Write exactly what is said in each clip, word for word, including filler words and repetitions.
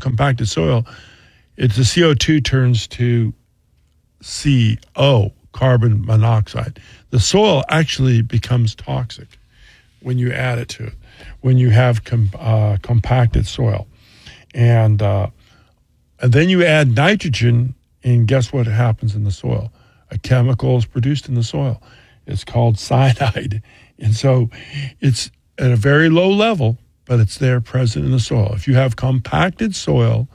compacted soil, it's the C O two turns to C O, carbon monoxide. The soil actually becomes toxic when you add it to it, when you have com- uh, compacted soil. And, uh, and then you add nitrogen, and guess what happens in the soil? A chemical is produced in the soil. It's called cyanide. And so it's at a very low level, but it's there present in the soil. If you have compacted soil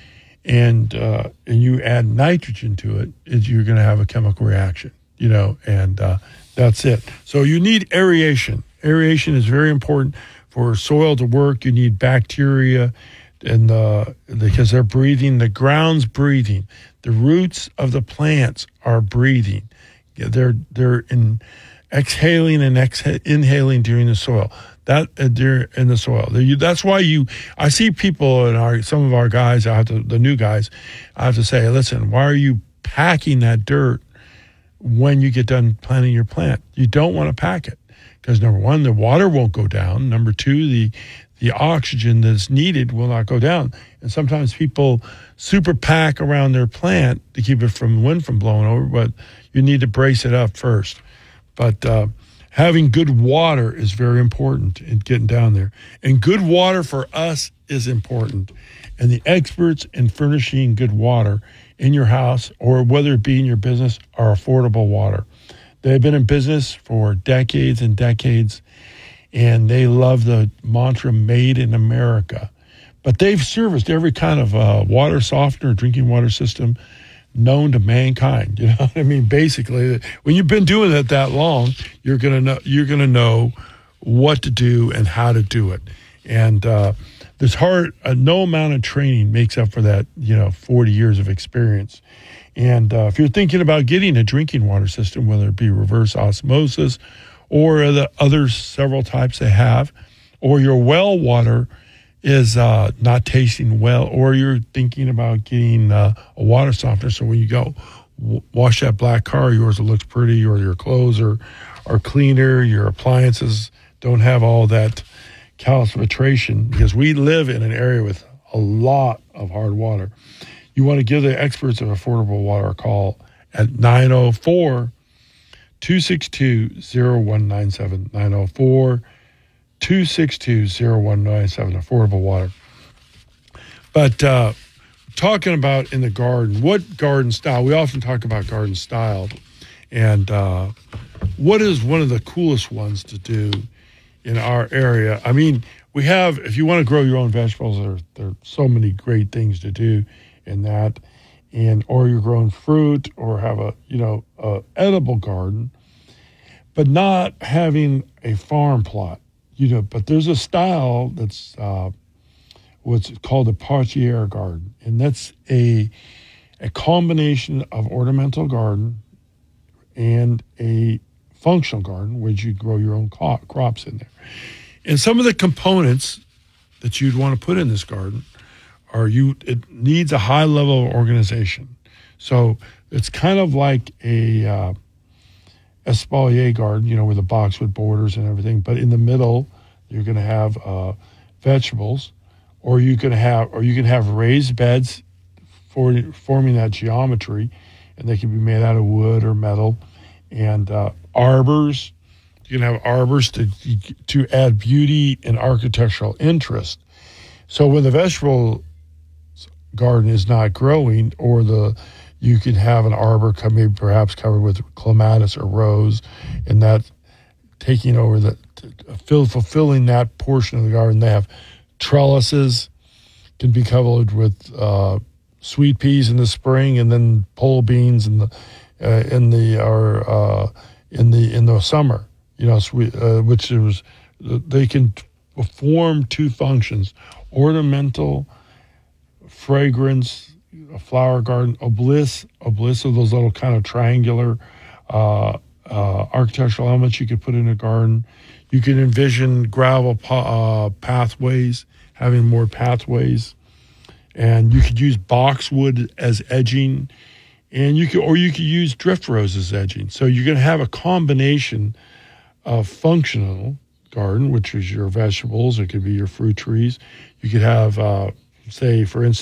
and uh, and you add nitrogen to it, it you're going to have a chemical reaction, you know, and uh, that's it. So you need aeration. Aeration is very important for soil to work. You need bacteria, and uh, because they're breathing, the ground's breathing, the roots of the plants are breathing. They're they're in exhaling and exha- inhaling during the soil. That uh, they're in the soil. They're, that's why you. I see people and our some of our guys. I have to the new guys. I have to say, listen, why are you packing that dirt when you get done planting your plant? You don't want to pack it because number one, the water won't go down. Number two, the the oxygen that's needed will not go down. And sometimes people super pack around their plant to keep it from wind from blowing over, but you need to brace it up first. But uh, having good water is very important in getting down there. And good water for us is important. And the experts in furnishing good water in your house or whether it be in your business are affordable water. They've been in business for decades and decades, and they love the mantra made in America. But they've serviced every kind of uh, water softener, drinking water system known to mankind. You know what I mean? Basically, when you've been doing it that long, you're gonna know you're gonna know what to do and how to do it. And uh, there's hard uh, no amount of training makes up for that. You know, forty years of experience. And uh, if you're thinking about getting a drinking water system, whether it be reverse osmosis or the other several types they have, or your well water is uh, not tasting well, or you're thinking about getting uh, a water softener, so when you go w- wash that black car of yours, it looks pretty, or your clothes are, are cleaner, your appliances don't have all that calcification, because we live in an area with a lot of hard water. You want to give the experts of affordable water a call at nine oh four, two six two, oh one nine seven, nine oh four, two six two, oh one nine seven, affordable water. But uh, talking about in the garden, what garden style? We often talk about garden style. And uh, what is one of the coolest ones to do in our area? I mean, we have, if you want to grow your own vegetables, there, there are so many great things to do in that. And or you're growing fruit or have a, you know, a edible garden, but not having a farm plot. You know, but there's a style that's uh, what's called a parterre garden, and that's a a combination of ornamental garden and a functional garden, where you grow your own co- crops in there. And some of the components that you'd want to put in this garden are you. It needs a high level of organization, so it's kind of like a uh, espalier garden, you know, with a box with borders and everything. But in the middle, you're going to have uh, vegetables, or you can have, or you can have raised beds for forming that geometry, and they can be made out of wood or metal. And uh, arbors, you can have arbors to to add beauty and architectural interest. So when the vegetable garden is not growing, or the you can have an arbor come, maybe perhaps covered with clematis or rose, and that taking over the, fulfilling that portion of the garden. They have trellises, can be covered with uh, sweet peas in the spring, and then pole beans in the uh, in the or uh, in the in the summer. You know, sweet, uh, which is they can perform two functions: ornamental, fragrance. A flower garden, obelisk, obelisk of those little kind of triangular uh, uh, architectural elements you could put in a garden. You can envision gravel pa- uh, pathways, having more pathways, and you could use boxwood as edging, and you could, or you could use drift rose as edging. So you're going to have a combination of functional garden, which is your vegetables. It could be your fruit trees. You could have, uh, say, for instance,